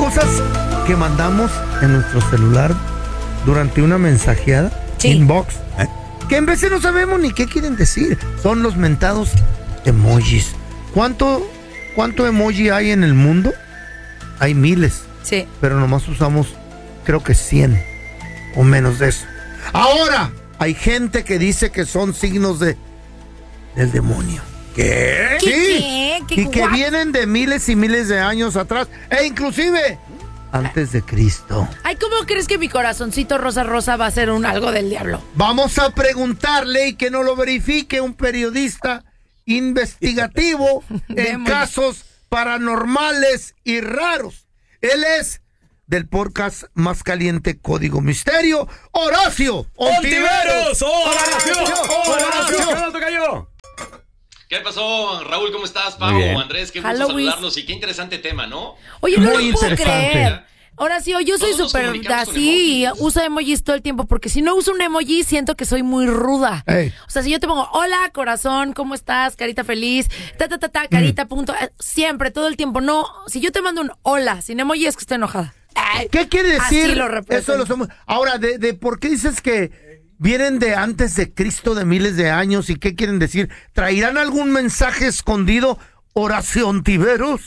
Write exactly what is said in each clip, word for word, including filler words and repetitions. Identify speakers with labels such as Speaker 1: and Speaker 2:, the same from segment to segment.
Speaker 1: cosas que mandamos en nuestro celular durante una mensajeada,
Speaker 2: sí.
Speaker 1: inbox, ¿eh? que en veces no sabemos ni qué quieren decir. Son los mentados emojis. ¿Cuánto, cuánto emoji hay en el mundo? Hay miles.
Speaker 2: Sí.
Speaker 1: Pero nomás usamos, creo que cien o menos de eso. Ahora, hay gente que dice que son signos de del demonio. ¿Qué?
Speaker 2: ¿Qué?
Speaker 1: Sí.
Speaker 2: ¿Qué? ¿Qué?
Speaker 1: Y que
Speaker 2: What?
Speaker 1: vienen de miles y miles de años atrás. E inclusive antes de Cristo.
Speaker 2: Ay, ¿cómo crees que mi corazoncito rosa rosa va a ser un algo del diablo?
Speaker 1: Vamos a preguntarle y que nos lo verifique un periodista investigativo en
Speaker 2: Demonio.
Speaker 1: casos paranormales y raros. Él es del podcast más caliente Código Misterio, Horacio
Speaker 3: ¡Ontiveros! ¡Horacio!
Speaker 1: Horacio.
Speaker 3: ¡Horacio! ¡Horacio!
Speaker 4: ¿Qué pasó, Raúl? ¿Cómo estás, Pau?
Speaker 3: Muy bien.
Speaker 4: Andrés, qué gusto
Speaker 2: Halloween.
Speaker 4: saludarlos y qué interesante tema, ¿no?
Speaker 2: Oye, no
Speaker 1: Muy
Speaker 2: lo puedo
Speaker 1: interesante.
Speaker 2: creer. Ahora sí, yo soy
Speaker 4: Todos nos
Speaker 2: súper
Speaker 4: comunicamos con
Speaker 2: así,
Speaker 4: emojis.
Speaker 2: uso emojis todo el tiempo, porque si no uso un emoji siento que soy muy ruda.
Speaker 1: Ey.
Speaker 2: O sea, si yo te pongo, hola, corazón, ¿cómo estás? Carita feliz, ta, ta, ta, ta, carita, punto, eh, siempre, todo el tiempo. No, si yo te mando un hola sin emoji es que estoy enojada. Ay,
Speaker 1: ¿Qué quiere decir?
Speaker 2: Así lo represento.
Speaker 1: Eso lo somos. Ahora, de, de ¿por qué dices que vienen de antes de Cristo, de miles de años? ¿Y qué quieren decir? ¿Traerán algún mensaje escondido, Horacio Ontiveros?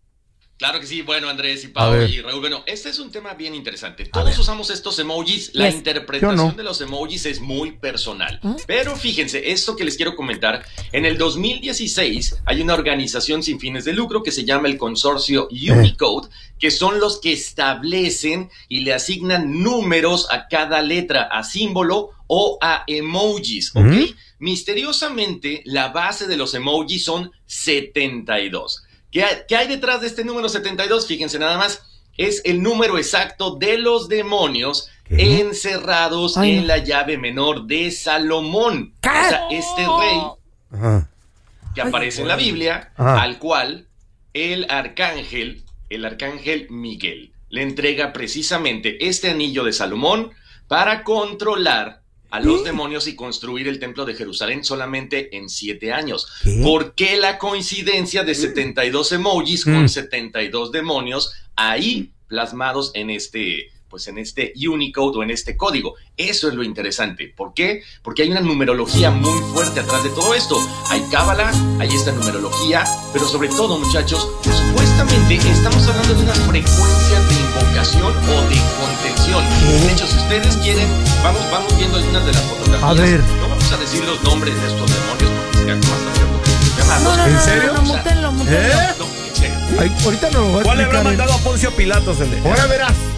Speaker 4: Claro que sí, bueno, Andrés y
Speaker 1: A
Speaker 4: Pau
Speaker 1: ver.
Speaker 4: y Raúl. Bueno, este es un tema bien interesante. Todos usamos estos emojis. La
Speaker 2: Yes.
Speaker 4: interpretación
Speaker 1: Yo no.
Speaker 4: de los emojis es muy personal.
Speaker 2: ¿Mm?
Speaker 4: Pero fíjense, esto que les quiero comentar, en el dos mil dieciséis hay una organización sin fines de lucro que se llama el consorcio Unicode, que son los que establecen y le asignan números a cada letra, a símbolo o a emojis, ¿ok?
Speaker 1: ¿Mm?
Speaker 4: Misteriosamente, la base de los emojis son setenta y dos. ¿Qué hay, ¿Qué hay detrás de este número setenta y dos? Fíjense nada más, es el número exacto de los demonios
Speaker 1: ¿Qué?
Speaker 4: encerrados
Speaker 2: Ay,
Speaker 4: en
Speaker 2: no.
Speaker 4: la llave menor de Salomón.
Speaker 2: ¿Qué?
Speaker 4: O sea, este rey
Speaker 1: Ajá.
Speaker 4: que aparece en la Biblia,
Speaker 1: Ajá.
Speaker 4: al cual el arcángel, el arcángel Miguel, le entrega precisamente este anillo de Salomón para controlar a los demonios y construir el templo de Jerusalén solamente en siete años.
Speaker 1: ¿Qué?
Speaker 4: ¿Por qué la coincidencia de setenta y dos emojis
Speaker 1: Mm.
Speaker 4: con setenta y dos demonios ahí plasmados en este, pues en este Unicode o en este código? Eso es lo interesante. ¿Por qué? Porque hay una numerología muy fuerte atrás de todo esto. Hay cábala, hay esta numerología, pero sobre todo, muchachos, supuestamente estamos hablando de unas frecuencias de invocación o de contención. De hecho, si ustedes quieren, vamos, vamos viendo algunas de las fotografías.
Speaker 1: A ver.
Speaker 4: No vamos a decir los nombres de estos demonios porque sería como hasta cierto punto llamarlos.
Speaker 2: No, no,
Speaker 1: ¿En
Speaker 2: no,
Speaker 1: serio?
Speaker 2: no, no, mútenlo, mútenlo.
Speaker 1: ¿Eh?
Speaker 4: No, en serio.
Speaker 1: Ay, ahorita nos lo voy a
Speaker 3: ¿Cuál le
Speaker 1: explicar,
Speaker 3: habrá
Speaker 1: ¿eh?
Speaker 3: mandado a Poncio Pilatos el de?
Speaker 1: Ahora verás.